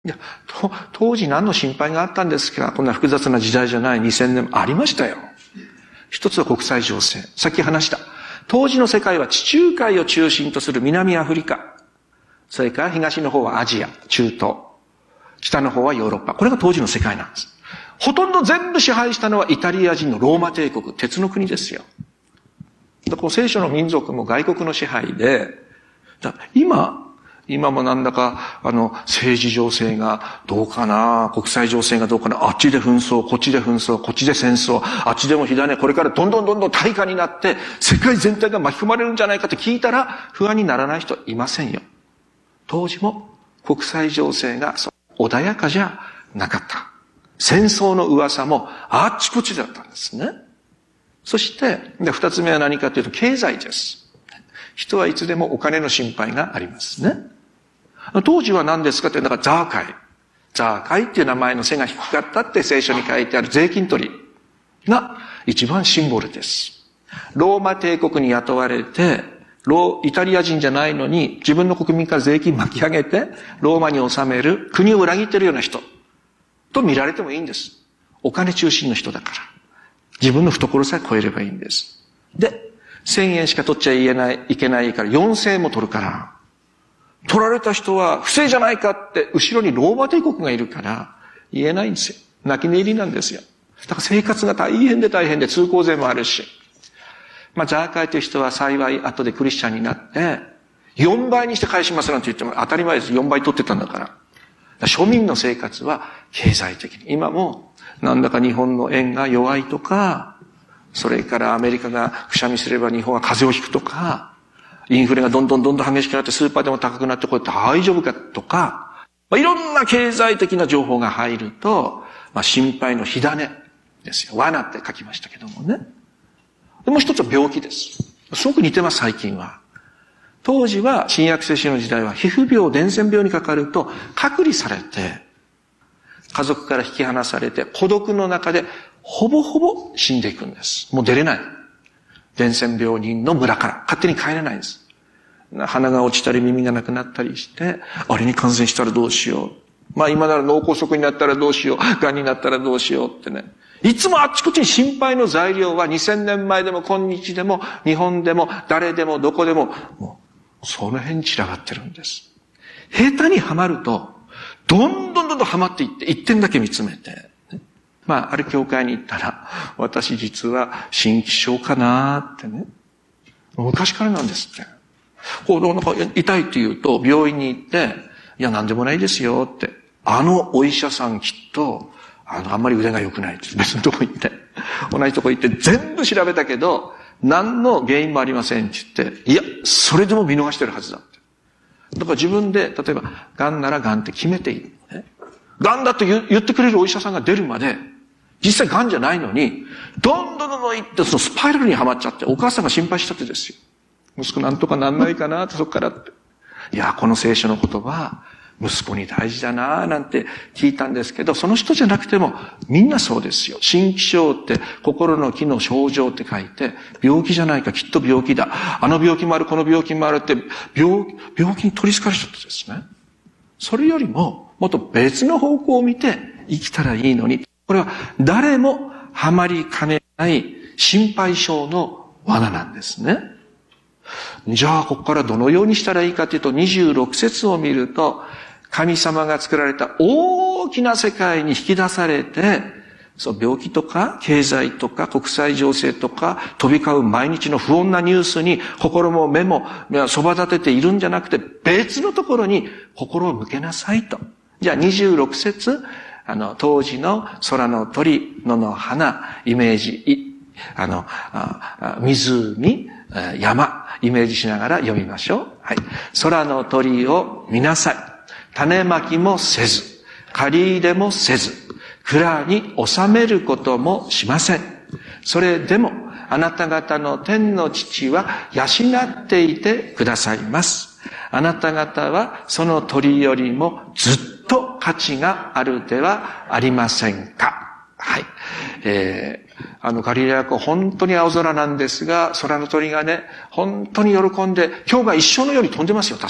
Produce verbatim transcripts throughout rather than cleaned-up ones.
いや、当時何の心配があったんですか？こんな複雑な時代じゃないにせんねんもありましたよ。一つは国際情勢。さっき話した。当時の世界は地中海を中心とする南アフリカ。それから東の方はアジア、中東。北の方はヨーロッパ。これが当時の世界なんです。ほとんど全部支配したのはイタリア人のローマ帝国、鉄の国ですよ。だから聖書の民族も外国の支配で、だ今、今もなんだか、あの、政治情勢がどうかな、国際情勢がどうかな、あっちで紛争、こっちで紛争、こっちで戦争、あっちでも火種、これからどんどんどんどん大火になって、世界全体が巻き込まれるんじゃないかって聞いたら、不安にならない人いませんよ。当時も国際情勢が穏やかじゃなかった。戦争の噂もあっちこっちだったんですね。そして、二つ目は何かというと、経済です。人はいつでもお金の心配がありますね。当時は何ですかっていうのがザーカイ。ザーカイっていう名前の背が低かったって聖書に書いてある税金取りが一番シンボルです。ローマ帝国に雇われて、ロー、イタリア人じゃないのに自分の国民から税金巻き上げてローマに納める国を裏切ってるような人と見られてもいいんです。お金中心の人だから。自分の懐さえ超えればいいんです。で、千円しか取っちゃいけない、いけないからよんせんえんも取るから、取られた人は不正じゃないかって後ろにローマ帝国がいるから言えないんですよ。泣き寝入りなんですよ。だから生活が大変で大変で通行税もあるし。まあ、ザーカイという人は幸い後でクリスチャンになって、よんばいにして返しますなんて言っても当たり前です。よんばい取ってたんだから。から庶民の生活は経済的に。今もなんだか日本の円が弱いとか、それからアメリカがくしゃみすれば日本は風邪をひくとか、インフレがどんどんどんどん激しくなってスーパーでも高くなってこれ大丈夫かとか、まあ、いろんな経済的な情報が入ると、まあ、心配の火種ですよ。罠って書きましたけどもね。でもう一つは病気です。すごく似てます、最近は。当時は、新約聖書の時代は、皮膚病、伝染病にかかると、隔離されて、家族から引き離されて、孤独の中で、ほぼほぼ死んでいくんです。もう出れない。伝染病人の村から、勝手に帰れないんです。鼻が落ちたり耳がなくなったりして、あれに感染したらどうしよう。まあ今なら脳梗塞になったらどうしよう。癌になったらどうしようってね。いつもあっちこっちに心配の材料はにせんねんまえでも今日でも日本でも誰でもどこでも、もうその辺に散らがってるんです。下手にはまると、どんどんどんどんはまっていって、一点だけ見つめて。まあ、ある教会に行ったら、私実は心気症かなーってね。昔からなんですって。こう、なんか痛いって言うと、病院に行って、いや、なんでもないですよって。あのお医者さんきっと、あの、あんまり腕が良くないって。別のとこ行って。同じとこ行って全部調べたけど、何の原因もありませんって言って、いや、それでも見逃してるはずだって。だから自分で、例えば、癌なら癌って決めていい。ね、癌だと言ってくれるお医者さんが出るまで、実際癌じゃないのに、どんどんどんどん行って、そのスパイラルにはまっちゃって、お母さんが心配したってですよ。息子なんとかなんないかなって、そこからって。いや、この聖書の言葉、息子に大事だなぁなんて聞いたんですけど、その人じゃなくてもみんなそうですよ。心気症って心の気の症状って書いて、病気じゃないか、きっと病気だ。あの病気もある、この病気もあるって、病、病気に取り憑かれちゃったですね。それよりも、もっと別の方向を見て生きたらいいのに、これは誰もハマりかねない心配性の罠なんですね。じゃあ、ここからどのようにしたらいいかというと、にじゅうろく節を見ると、神様が作られた大きな世界に引き出されて、そう、病気とか経済とか国際情勢とか飛び交う毎日の不穏なニュースに心も目もそば立てているんじゃなくて、別のところに心を向けなさいと。じゃあにじゅうろく節、あの、当時の空の鳥、野の花、イメージ、あの、あ湖、山、イメージしながら読みましょう。はい。空の鳥を見なさい。種まきもせず、借り入れもせず、蔵に収めることもしません。それでも、あなた方の天の父は養っていてくださいます。あなた方はその鳥よりもずっと価値があるではありませんか。はい。えー、あのガリラヤ湖本当に青空なんですが、空の鳥がね、本当に喜んで、今日が一生のように飛んでますよ、確かに。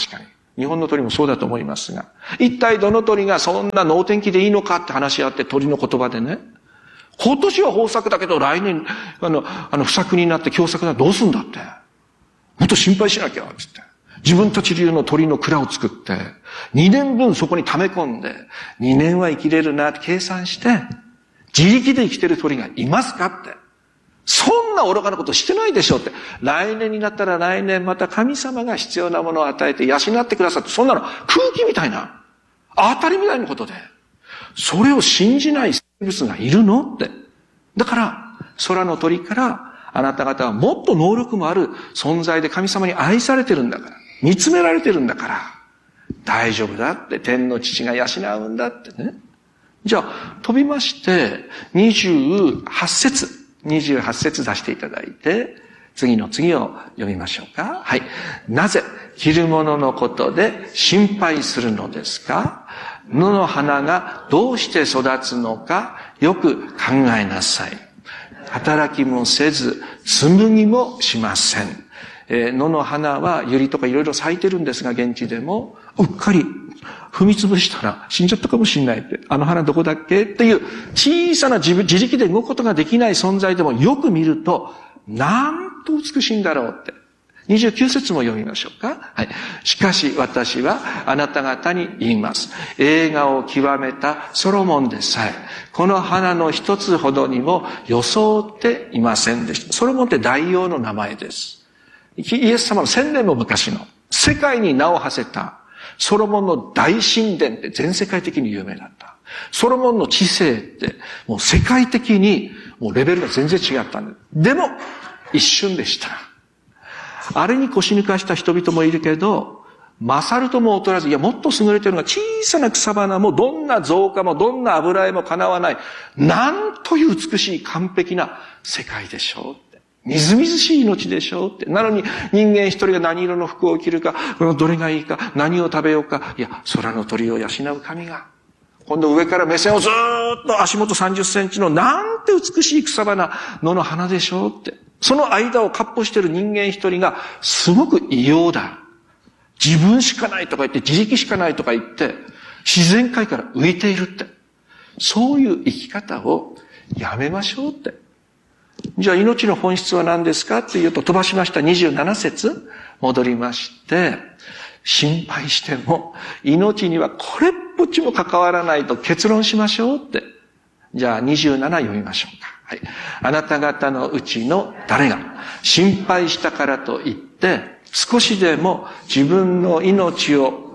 日本の鳥もそうだと思いますが、一体どの鳥がそんな能天気でいいのかって話し合って鳥の言葉でね、今年は豊作だけど来年、あの、あの不作になって凶作だどうすんだって。もっと心配しなきゃ、つって。自分たち流の鳥の蔵を作って、にねんぶんそこに溜め込んで、にねんは生きれるなって計算して、自力で生きてる鳥がいますかって。そんな愚かなことしてないでしょって。来年になったら来年また神様が必要なものを与えて養ってくださって、そんなの空気みたいな、当たりみたいなことで、それを信じない生物がいるのって。だから、空の鳥から、あなた方はもっと能力もある存在で神様に愛されてるんだから、見つめられてるんだから、大丈夫だって、天の父が養うんだってね。じゃあ、飛びまして、にじゅうはち節、にじゅうはち節出していただいて、次の次を読みましょうか。はい。なぜ、着るもののことで心配するのですか？野の花がどうして育つのか、よく考えなさい。働きもせず、紡ぎもしません。えー、野の花は百合とかいろいろ咲いてるんですが、現地でも、うっかり踏み潰したら死んじゃったかもしれないって、あの花どこだっけっていう小さな自分、自力で動くことができない存在でもよく見ると、なんと美しいんだろうって。にじゅうきゅう節も読みましょうか。はい。しかし私はあなた方に言います。栄華を極めたソロモンでさえ、この花の一つほどにも装っていませんでした。ソロモンって大王の名前です。イエス様の千年も昔の世界に名を馳せたソロモンの大神殿って全世界的に有名だった。ソロモンの知性ってもう世界的にもうレベルが全然違ったんです。でも一瞬でした。あれに腰抜かした人々もいるけど、勝るとも劣らず、いや、もっと優れているのが小さな草花も、どんな造花も、どんな油絵も叶わない。なんという美しい完璧な世界でしょうって。みずみずしい命でしょうって。なのに人間一人が何色の服を着るか、どれがいいか、何を食べようか。いや、空の鳥を養う神が。今度上から目線をずーっと足元さんじゅっセンチのなんて美しい草花、野の花でしょうって。その間を闊歩している人間一人がすごく異様だ。自分しかないとか言って、自力しかないとか言って、自然界から浮いているって。そういう生き方をやめましょうって。じゃあ命の本質は何ですかっていうと、飛ばしましたにじゅうなな節戻りまして、心配しても命にはこれっぽっちも関わらないと結論しましょうって。じゃあにじゅうなな読みましょうか。はい。あなた方のうちの誰が心配したからといって少しでも自分の命を、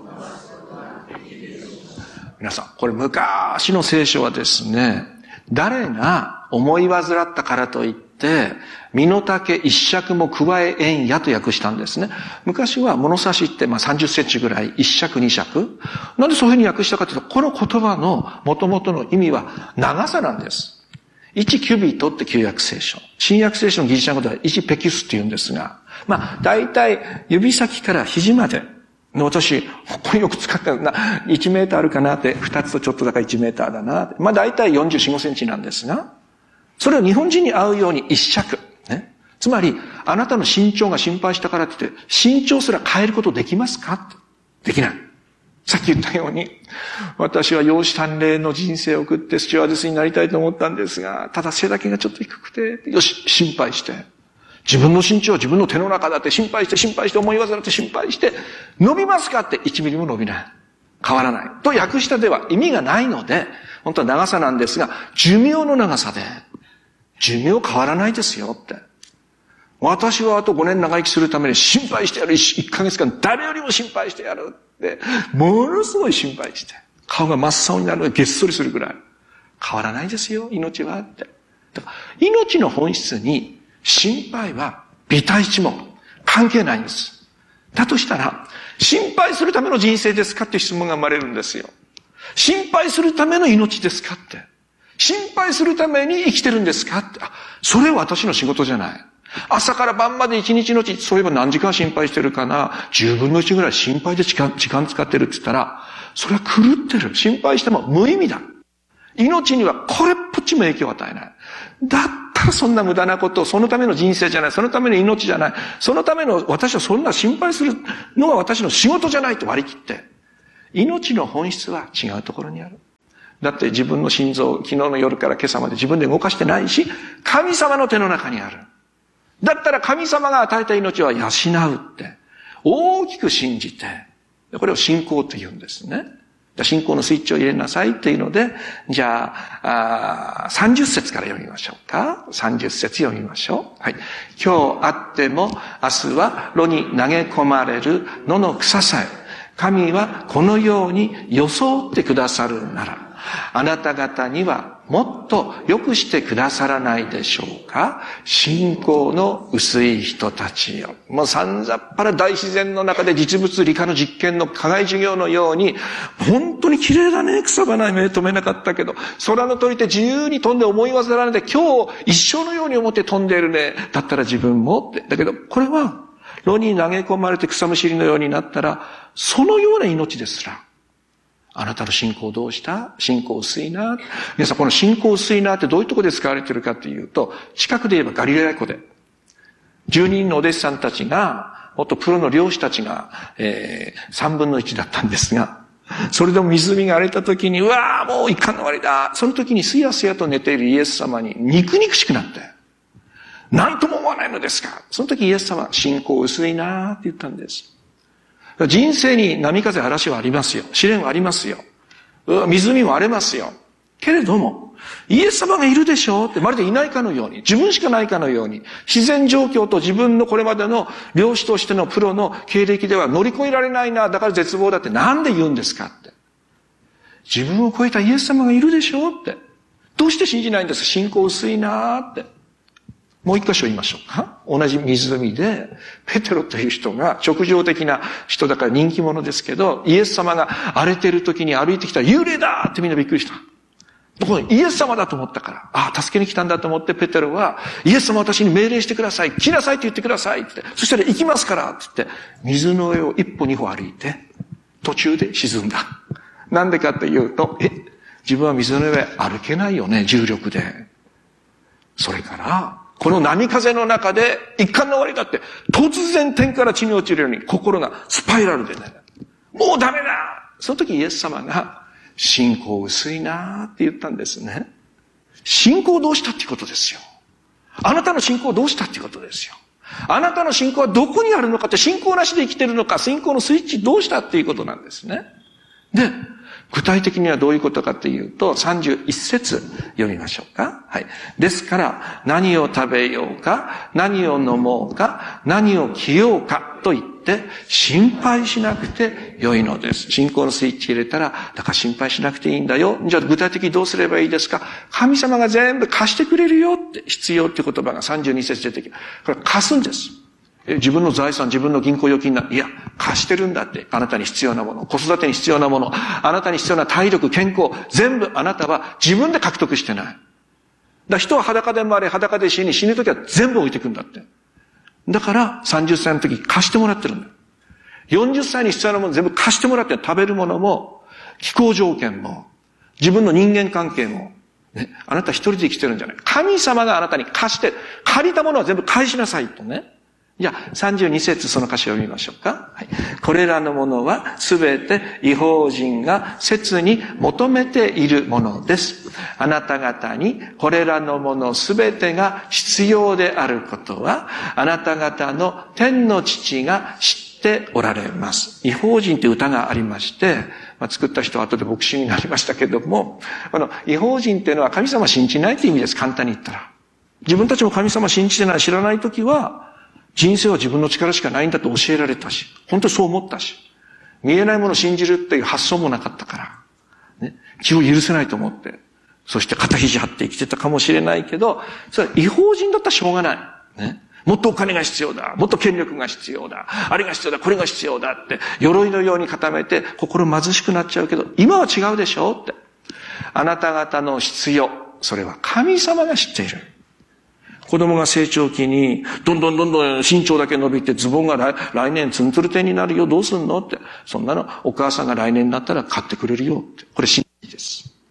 皆さん、これ昔の聖書はですね、誰が思い患ったからといって身の丈一尺も加ええんやと訳したんですね。昔は物差しってまあさんじゅっセンチぐらい、一尺二尺。なんでそういうふうに訳したかというと、この言葉の元々の意味は長さなんです。いちキュビットって旧約聖書。新約聖書のギリシャ語ではいちペキュスって言うんですが、まあ大体指先から肘までの、私、これよく使ったな、いちメーターあるかなって、ふたつとちょっとだからいちメーターだなって。まあ大体よんじゅうよん、ごセンチなんですが、それを日本人に合うように一尺。ね。つまり、あなたの身長が心配したからって言って、身長すら変えることできますか？できない。さっき言ったように、私は容姿端麗の人生を送ってスチュワーデスになりたいと思ったんですが、ただ背だけがちょっと低くて、よし、心配して。自分の身長は自分の手の中だって心配して心配して思い煩って心配して、伸びますかっていちミリも伸びない。変わらない。と訳したでは意味がないので、本当は長さなんですが、寿命の長さで、寿命変わらないですよって。私はあとごねん長生きするために心配してやる。いっかげつかん誰よりも心配してやるって、ものすごい心配して、顔が真っ青になるのでげっそりするぐらい。変わらないですよ、命はって。だから命の本質に心配は微体値も関係ないんです。だとしたら、心配するための人生ですかって質問が生まれるんですよ。心配するための命ですかって。心配するために生きてるんですかって。あ、それは私の仕事じゃない。朝から晩まで一日のうち、そういえば何時間心配してるかな、じゅうぶんのいちぐらい心配で時間、時間使ってるって言ったら、それは狂ってる。心配しても無意味だ。命にはこれっぽっちも影響を与えない。だったからそんな無駄なことを、そのための人生じゃない、そのための命じゃない、そのための私はそんな心配するのが私の仕事じゃないと割り切って、命の本質は違うところにある。だって自分の心臓、昨日の夜から今朝まで自分で動かしてないし、神様の手の中にある。だったら神様が与えた命は養うって、大きく信じて、これを信仰と言うんですね。信仰のスイッチを入れなさいっていうので、じゃあ、あさんじゅっ節から読みましょうか。さんじゅっ節読みましょう。はい。今日あっても明日は炉に投げ込まれる野の草さえ、神はこのように装ってくださるなら、あなた方にはもっと良くしてくださらないでしょうか。信仰の薄い人たちよ。もうさんざっぱら大自然の中で実物理科の実験の課外授業のように、本当に綺麗だね、草花目止めなかったけど、空の鳥って自由に飛んで思い忘れられて、今日一生のように思って飛んでいるね。だったら自分もって。だけど、これは、炉に投げ込まれて草むしりのようになったら、そのような命ですら、あなたの信仰どうした？信仰薄いな。皆さん、この信仰薄いなってどういうところで使われているかっていうと、近くで言えばガリラヤ湖で、じゅうにんのお弟子さんたちが、もっとプロの漁師たちが、えー、三分の一だったんですが、それでも湖が荒れた時に、うわーもう一貫の終わりだ。その時にすやすやと寝ているイエス様に肉々しくなって、何とも思わないのですか？その時イエス様は信仰薄いなーって言ったんです。人生に波風嵐はありますよ。試練はありますよ。湖も荒れますよ。けれども、イエス様がいるでしょうってまるでいないかのように、自分しかないかのように、自然状況と自分のこれまでの漁師としてのプロの経歴では乗り越えられないな、だから絶望だってなんで言うんですかって。自分を超えたイエス様がいるでしょうって。どうして信じないんですか？信仰薄いなーって。もう一箇所言いましょうか。同じ湖で、ペテロという人が、直情的な人だから人気者ですけど、イエス様が荒れてる時に歩いてきたら、幽霊だってみんなびっくりした。イエス様だと思ったから、ああ、助けに来たんだと思ってペテロは、イエス様私に命令してください。来なさいって言ってくださいって。そしたら行きますからって言って、水の上を一歩二歩歩いて、途中で沈んだ。なんでかっていうと、え、自分は水の上歩けないよね、重力で。それから、この波風の中で一貫の終わりだって、突然天から地に落ちるように心がスパイラルでね、もうダメだ！その時イエス様が、信仰薄いなーって言ったんですね。信仰をどうしたっていうことですよ。あなたの信仰をどうしたっていうことですよ。あなたの信仰はどこにあるのかって、信仰なしで生きてるのか、信仰のスイッチどうしたっていうことなんですね。で、具体的にはどういうことかというと、さんじゅういち節読みましょうか。はい。ですから、何を食べようか、何を飲もうか、何を着ようかと言って、心配しなくて良いのです。信仰のスイッチ入れたら、だから心配しなくていいんだよ。じゃあ具体的にどうすればいいですか？神様が全部貸してくれるよって、必要っていう言葉がさんじゅうに節出てきる。これ貸すんです。自分の財産、自分の銀行預金な、いや、貸してるんだって。あなたに必要なもの、子育てに必要なもの、あなたに必要な体力、健康、全部あなたは自分で獲得してない。だから人は裸で生まれ、裸で死に、死ぬときは全部置いていくんだって。だから、さんじゅっさいの時貸してもらってるんだよ。よんじゅっさいに必要なもの全部貸してもらってる。食べるものも、気候条件も、自分の人間関係も、ね、あなた一人で生きてるんじゃない。神様があなたに貸して、借りたものは全部返しなさいとね。じゃあ、さんじゅうに節その歌詞を読みましょうか。はい。これらのものはすべて異邦人が切に求めているものです。あなた方にこれらのものすべてが必要であることは、あなた方の天の父が知っておられます。異邦人という歌がありまして、まあ、作った人は後で牧師になりましたけども、あの、異邦人っていうのは神様を信じないという意味です。簡単に言ったら。自分たちも神様を信じてない、知らないときは、人生は自分の力しかないんだと教えられたし、本当にそう思ったし、見えないものを信じるっていう発想もなかったから、ね、気を許せないと思って、そして肩肘張って生きてたかもしれないけど、それは異邦人だったらしょうがない。ね、もっとお金が必要だ、もっと権力が必要だ、あれが必要だ、これが必要だって、鎧のように固めて心貧しくなっちゃうけど、今は違うでしょって。あなた方の必要、それは神様が知っている。子供が成長期に、どんどんどんどん身長だけ伸びて、ズボンが 来, 来年ツンツルテンになるよ、どうすんのって。そんなの、お母さんが来年になったら買ってくれるよって。これ真理です。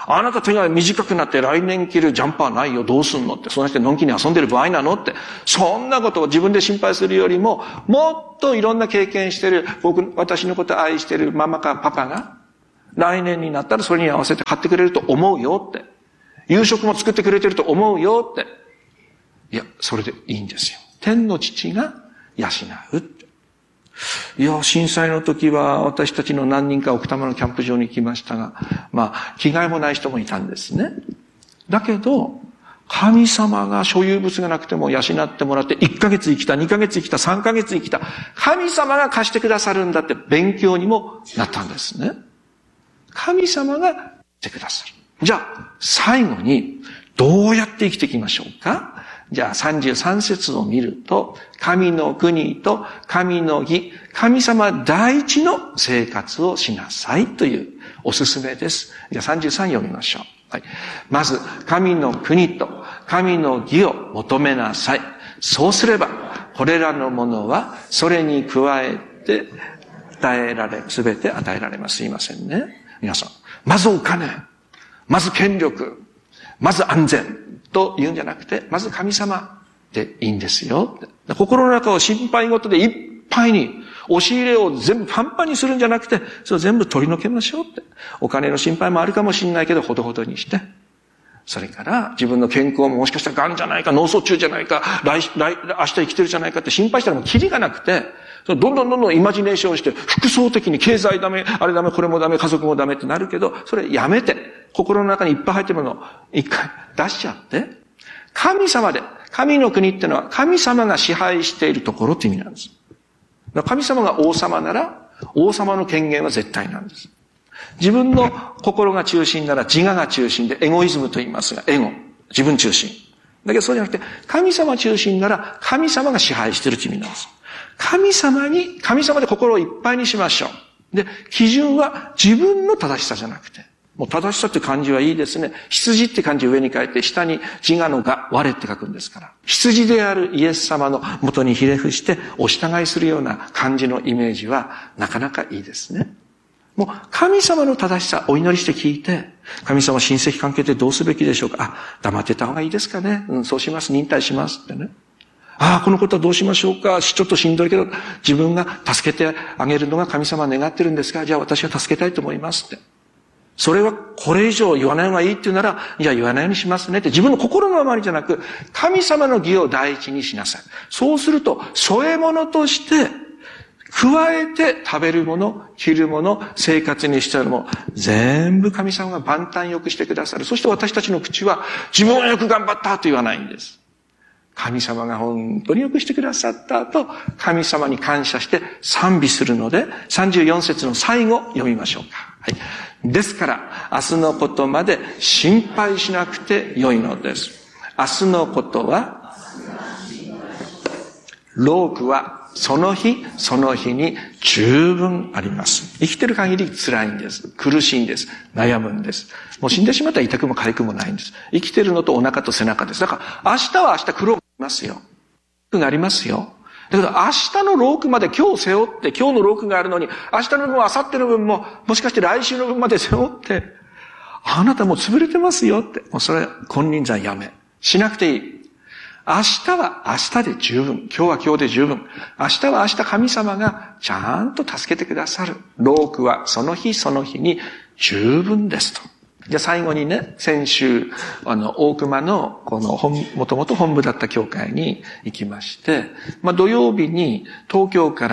あなた手が短くなって来年着るジャンパーないよ、どうすんのって、そんな人のんきに遊んでる場合なのって、そんなことを自分で心配するよりも、もっといろんな経験してる、僕、私のことを愛してるママかパパが、来年になったらそれに合わせて買ってくれると思うよって。夕食も作ってくれてると思うよって。いや、それでいいんですよ。天の父が養うって。いや、震災の時は私たちの何人か奥多摩のキャンプ場に行きましたが、まあ、着替えもない人もいたんですね。だけど、神様が所有物がなくても養ってもらって、いっかげつ生きた、にかげつ生きた、さんかげつ生きた。神様が貸してくださるんだって勉強にもなったんですね。神様がしてくださる。じゃあ、最後に、どうやって生きていきましょうか？じゃあ、さんじゅうさん節を見ると、神の国と神の義、神様第一の生活をしなさいというおすすめです。じゃあ、さんじゅうさん読みましょう。はい。まず、神の国と神の義を求めなさい。そうすれば、これらのものは、それに加えて、与えられ、すべて与えられます。すいませんね。皆さん、まずお金、まず権力、まず安全と言うんじゃなくて、まず神様でいいんですよ。心の中を心配事でいっぱいに、押し入れを全部パンパンにするんじゃなくて、それを全部取り除けましょうって。お金の心配もあるかもしれないけど、ほどほどにして。それから、自分の健康ももしかしたら癌じゃないか、脳卒中じゃないか、来、来、明日生きてるじゃないかって心配したらもうキリがなくて、どんどんどんどんイマジネーションして、複層的に経済ダメ、あれダメ、これもダメ、家族もダメってなるけど、それやめて、心の中にいっぱい入ってるものを一回出しちゃって、神様で、神の国ってのは神様が支配しているところって意味なんです。神様が王様なら、王様の権限は絶対なんです。自分の心が中心なら自我が中心でエゴイズムと言いますが、エゴ、自分中心。だけどそうじゃなくて、神様中心なら神様が支配しているという意味なんです。神様に、神様で心をいっぱいにしましょう。で、基準は自分の正しさじゃなくて、もう正しさって漢字はいいですね。羊って漢字を上に書いて、下に自我のが、我って書くんですから。羊であるイエス様の元にひれ伏してお従いするような漢字のイメージはなかなかいいですね。もう神様の正しさ、お祈りして聞いて、神様親戚関係ってどうすべきでしょうか？あ、黙ってた方がいいですかね？うん、そうします。忍耐しますってね。ああ、このことはどうしましょうか？ちょっとしんどいけど、自分が助けてあげるのが神様は願ってるんですが、じゃあ私は助けたいと思いますって。それはこれ以上言わない方がいいって言うなら、じゃあ言わないようにしますねって、自分の心のままにじゃなく、神様の義を第一にしなさい。そうすると、添え物として、加えて食べるもの、着るもの、生活にしてるもの、全部神様が万端よくしてくださる。そして私たちの口は、自分はよく頑張ったと言わないんです。神様が本当によくしてくださったと、神様に感謝して賛美するので、さんじゅうよん節の最後読みましょうか。はい。ですから、明日のことまで心配しなくてよいのです。明日のことは、労苦はその日、その日に十分あります。生きてる限り辛いんです。苦しいんです。悩むんです。もう死んでしまったら痛くも痒くもないんです。生きてるのとお腹と背中です。だから明日は明日苦労がありますよ。苦がありますよ。だけど明日の労苦まで今日背負って、今日の労苦があるのに、明日の分、明後日の分も、もしかして来週の分まで背負って、あなたもう潰れてますよって。もうそれ、金輪際やめ。しなくていい。明日は明日で十分。今日は今日で十分。明日は明日神様がちゃんと助けてくださる。労苦はその日その日に十分ですと。じゃあ最後にね、先週、あの、大熊の、この本、もともと本部だった教会に行きまして、まあ土曜日に東京から、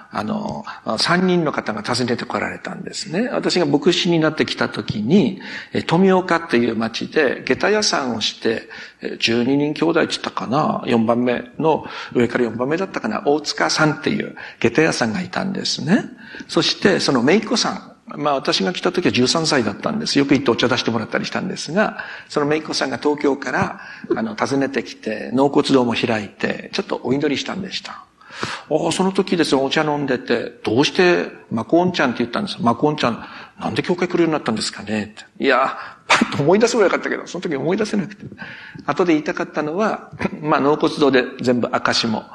あの、三人の方が訪ねて来られたんですね。私が牧師になってきた時に、富岡っていう町で下駄屋さんをして、じゅうににん兄弟って言ったかな、よんばんめの、上からよんばんめだったかな、大塚さんっていう下駄屋さんがいたんですね。そして、その姪っ子さん、まあ私が来た時はじゅうさんさいだったんです。よく行ってお茶出してもらったりしたんですが、その姪っ子さんが東京から、あの、訪ねてきて、納骨堂も開いて、ちょっとお祈りしたんでした。ああ、その時ですよ、お茶飲んでて、どうして、マコオンちゃんって言ったんですよ。マコオンちゃん、なんで教会来るようになったんですかねって。いや、パッと思い出せばよかったけど、その時思い出せなくて。後で言いたかったのは、まあ納骨堂で全部証も、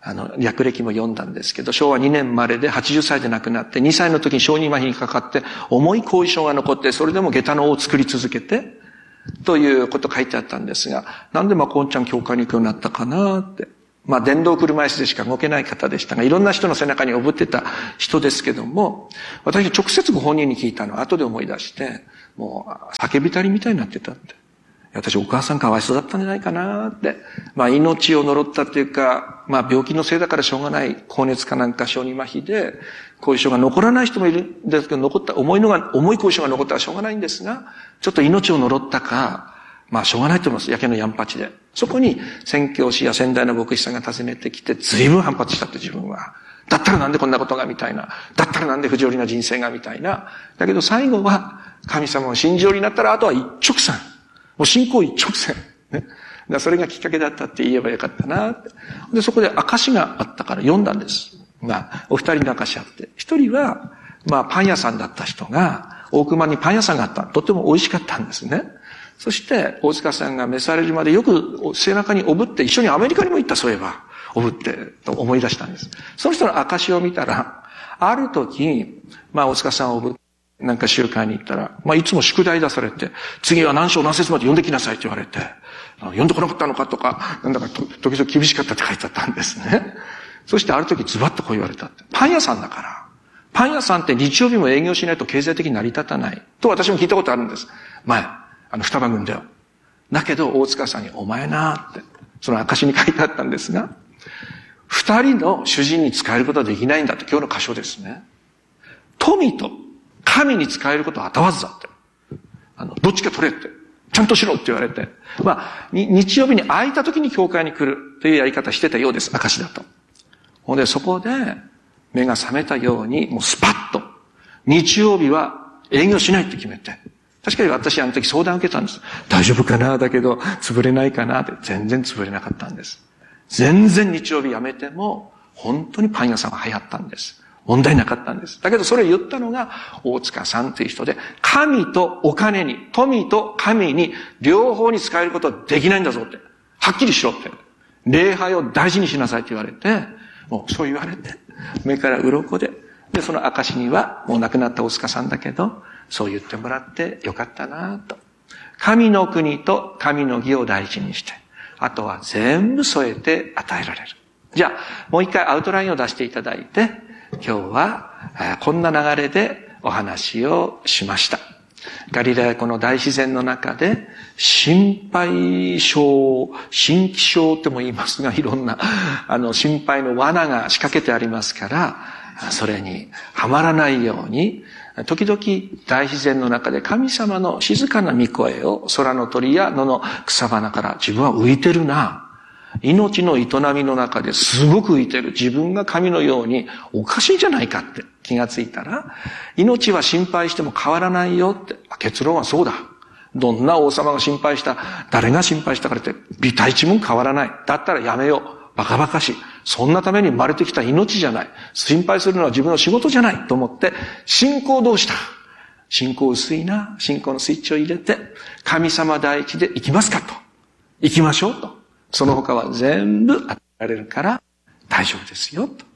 あの、略歴も読んだんですけど、しょうわにねん生まれではちじゅっさいで亡くなって、にさいの時に小児麻痺にかかって、重い後遺症が残って、それでも下駄の尾を作り続けて、ということ書いてあったんですが、なんでまこんちゃん教会に行くようになったかなって。まあ、電動車椅子でしか動けない方でしたが、いろんな人の背中におぶってた人ですけども、私直接ご本人に聞いたのを後で思い出して、もう叫びたりみたいになってたって。私お母さんかわいそうだったんじゃないかなって。まあ命を呪ったっていうか、まあ病気のせいだからしょうがない、高熱かなんか小児麻痺で、後遺症が残らない人もいるんですけど、残った、重いのが、重い後遺症が残ったらしょうがないんですが、ちょっと命を呪ったか、まあしょうがないと思います。やけのやんぱちで。そこに宣教師や先代の牧師さんが訪ねてきて、随分反発したって自分は。だったらなんでこんなことがみたいな。だったらなんで不条理な人生がみたいな。だけど最後は神様を信じようになったらあとは一直線。もう信仰一直線。ね。だからそれがきっかけだったって言えばよかったなって。で、そこで証があったから読んだんです。まあ、お二人の証あって。一人は、まあパン屋さんだった人が、大熊にパン屋さんがあった。とても美味しかったんですね。そして、大塚さんが召されるまでよく背中におぶって一緒にアメリカにも行った、そういえば。おぶって、と思い出したんです。その人の証を見たら、ある時、まあ大塚さんをおぶって、なんか集会に行ったら、まあいつも宿題出されて、次は何章何節まで読んできなさいって言われて、読んでこなかったのかとか、なんだか時々厳しかったって書いてあったんですね。そしてある時ズバッとこう言われたって。パン屋さんだから。パン屋さんって日曜日も営業しないと経済的に成り立たない。と私も聞いたことあるんです。前。あの、双葉郡では。だけど、大塚さんに、お前なーって、その証に書いてあったんですが、二人の主人に仕えることはできないんだって、今日の箇所ですね。富と神に仕えることは当たわずだって。あの、どっちか取れって。ちゃんとしろって言われて。まあ、日曜日に空いた時に教会に来るというやり方してたようです、証だと。ほんで、そこで、目が覚めたように、もうスパッと、日曜日は営業しないって決めて、確かに私あの時相談を受けたんです。大丈夫かなだけど、潰れないかなって。全然潰れなかったんです。全然日曜日やめても、本当にパン屋さんが流行ったんです。問題なかったんです。だけどそれを言ったのが、大塚さんという人で、神とお金に、富と神に、両方に使えることはできないんだぞって。はっきりしろって。礼拝を大事にしなさいって言われて、もうそう言われて、目から鱗で、で、その証には、もう亡くなった大塚さんだけど、そう言ってもらってよかったなと。神の国と神の義を大事にして、あとは全部添えて与えられる。じゃあ、もう一回アウトラインを出していただいて、今日はこんな流れでお話をしました。ガリラヤ湖の大自然の中で、心配性、心気性っても言いますが、いろんな、あの、心配の罠が仕掛けてありますから、それにはまらないように、時々大自然の中で神様の静かな御声を空の鳥や野の草花から自分は浮いてるな。命の営みの中ですごく浮いてる。自分が神のようにおかしいんじゃないかって気がついたら、命は心配しても変わらないよって。結論はそうだ。どんな王様が心配した、誰が心配したからって微体一文変わらない。だったらやめよう。バカバカしい。そんなために生まれてきた命じゃない。心配するのは自分の仕事じゃないと思って、信仰をどうした？信仰薄いな。信仰のスイッチを入れて、神様第一で行きますかと。行きましょうと。その他は全部与えられるから大丈夫ですよと。